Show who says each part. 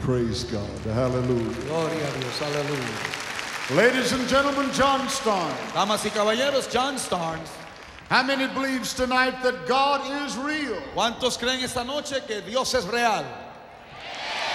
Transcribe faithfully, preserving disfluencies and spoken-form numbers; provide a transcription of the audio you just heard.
Speaker 1: Praise God. Hallelujah.
Speaker 2: Gloria a Dios, aleluya.
Speaker 1: Ladies and gentlemen, John Starnes.
Speaker 2: Damas y caballeros, John Starnes.
Speaker 1: How many believes tonight that God is real?
Speaker 2: ¿Cuántos creen esta noche que Dios es real?